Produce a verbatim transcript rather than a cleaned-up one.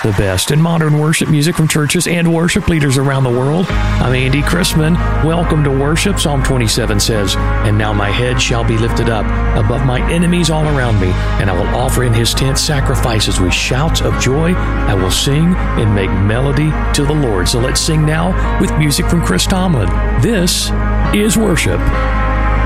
The best in modern worship music from churches and worship leaders around the world. I'm Andy Chrisman. Welcome to worship. Psalm twenty-seven says, "And now my head shall be lifted up above my enemies all around me, and I will offer in his tent sacrifices with shouts of joy. I will sing and make melody to the Lord." So let's sing now with music from Chris Tomlin. This is worship.